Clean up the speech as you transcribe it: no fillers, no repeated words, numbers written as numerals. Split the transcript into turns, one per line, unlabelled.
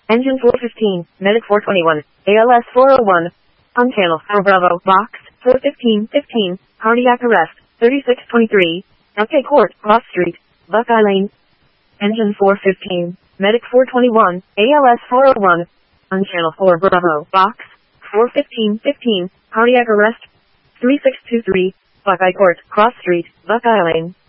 Engine 415, Medic 421, ALS 401. On channel 4 Bravo, box 41515, cardiac arrest 3623, LK Court, Cross Street, Buckeye Lane. Engine 415, Medic 421, ALS 401. On channel 4 Bravo, box 41515, cardiac arrest 3623, Buckeye Court, Cross Street, Buckeye Lane.